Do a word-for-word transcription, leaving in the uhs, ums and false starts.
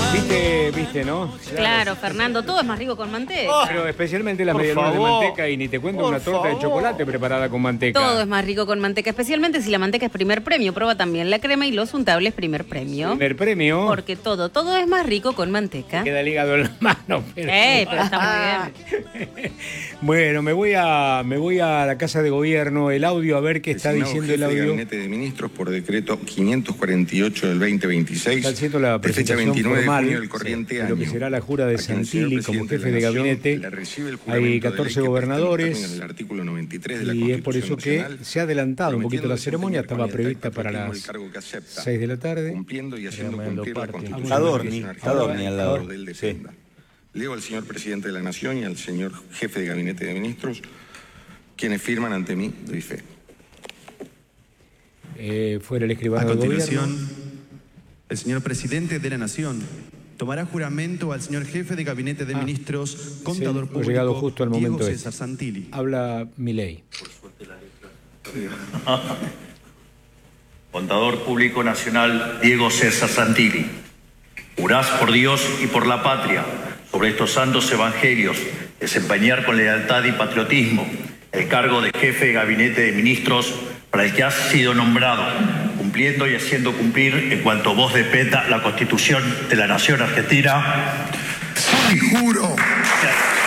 Viste, viste, ¿no? Claro, claro, Fernando, todo es más rico con manteca. Oh, pero especialmente las medialunas de manteca, y ni te cuento una torta favor. de chocolate preparada con manteca. Todo es más rico con manteca, especialmente si la manteca es primer premio. Prueba también la crema y los untables primer premio. Primer premio. Porque todo, todo es más rico con manteca. Queda el hígado en las manos. Pero... ¡Ey, pero está muy bien! Bueno, me voy a me voy a la Casa de Gobierno, el audio, a ver qué está diciendo el audio. El Gabinete de Ministros por decreto quinientos cuarenta y ocho del veinte veintiséis. Está haciendo la de fecha veintinueve formal, de junio del corriente sí, año. Lo que será la jura de Santilli como jefe de gabinete. Hay catorce gobernadores y es por eso que se ha adelantado un poquito la ceremonia. Estaba prevista para las seis de la tarde. Cumpliendo y haciendo cumplir la Constitución. Adorni, Adorni al lado. Sí. Leo al señor presidente de la Nación y al señor jefe de gabinete de ministros, quienes firman ante mí, doy fe. Eh, fuera el escribano A del continuación, gobierno. el señor presidente de la Nación tomará juramento al señor jefe de gabinete de Ah, ministros, contador sí, público, llegado justo al momento Diego este. César Santilli. Habla Milei. Contador Público Nacional Diego César Santilli, jurás por Dios y por la patria sobre estos santos evangelios desempeñar con lealtad y patriotismo el cargo de jefe de gabinete de ministros para el que has sido nombrado, cumpliendo y haciendo cumplir en cuanto vos dependa la Constitución de la Nación Argentina. Y juro